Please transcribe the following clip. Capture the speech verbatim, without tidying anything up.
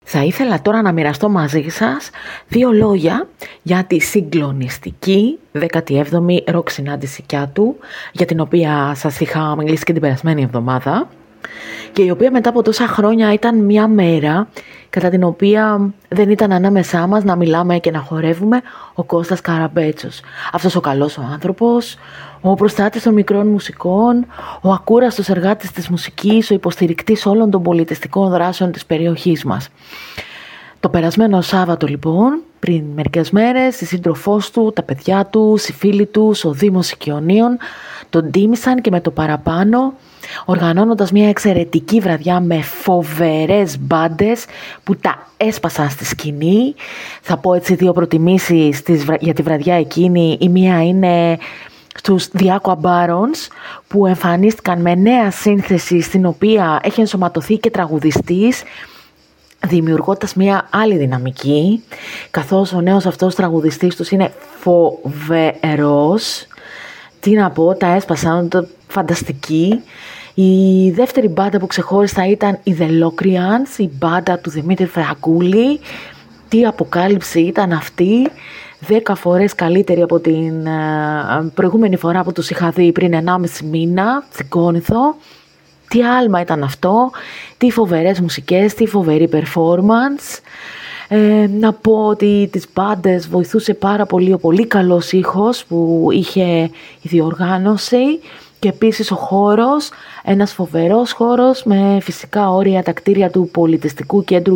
Θα ήθελα τώρα να μοιραστώ μαζί σας δύο λόγια για τη συγκλονιστική δέκατη έβδομη ροκ συνάντηση Κιάτου, για την οποία σας είχα μιλήσει και την περασμένη εβδομάδα και η οποία μετά από τόσα χρόνια ήταν μια μέρα κατά την οποία δεν ήταν ανάμεσά μας να μιλάμε και να χορεύουμε ο Κώστας Καραμπέτσος. Αυτός ο καλός ο άνθρωπος, ο προστάτης των μικρών μουσικών, ο ακούραστος εργάτης της μουσικής, ο υποστηρικτής όλων των πολιτιστικών δράσεων της περιοχής μας. Το περασμένο Σάββατο λοιπόν, πριν μερικές μέρες, η σύντροφός του, τα παιδιά του, οι φίλοι του, ο Δήμος Οικειονίων τον τίμησαν και με το παραπάνω, οργανώνοντας μια εξαιρετική βραδιά με φοβερές μπάντες που τα έσπασαν στη σκηνή. Θα πω έτσι δύο προτιμήσεις για τη βραδιά εκείνη. Η μία είναι στους The Aqua Barons, που εμφανίστηκαν με νέα σύνθεση στην οποία έχει ενσωματωθεί και τραγουδιστής, δημιουργώντας μια άλλη δυναμική, καθώς ο νέος αυτός τραγουδιστής τους είναι φοβερός. Τι να πω, τα έσπασαν, φανταστική. Η δεύτερη μπάντα που ξεχώριστα ήταν η The Locrians, η μπάντα του Δημήτρη Φραγκούλη. Τι αποκάλυψη ήταν αυτή, δέκα φορές καλύτερη από την προηγούμενη φορά που τους είχα δει πριν ενάμιση μήνα στην Κόνηθο. Τι άλμα ήταν αυτό, τι φοβερές μουσικές, τι φοβερή performance. Ε, να πω ότι τις μπάντες βοηθούσε πάρα πολύ ο πολύ καλός ήχος που είχε η διοργάνωση και επίσης ο χώρος, ένας φοβερός χώρος με φυσικά όρια τα κτίρια του Πολιτιστικού Κέντρου